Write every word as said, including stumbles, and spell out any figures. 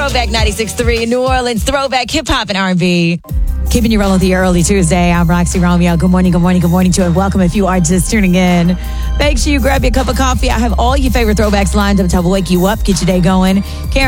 Throwback ninety-six point three, New Orleans Throwback Hip Hop and R and B. Keeping you rolling with the early Tuesday. I'm Roxy Romeo. Good morning, good morning, good morning to you, and welcome if you are just tuning in. Make sure you grab your cup of coffee. I have all your favorite throwbacks lined up to help wake you up, get your day going. Karen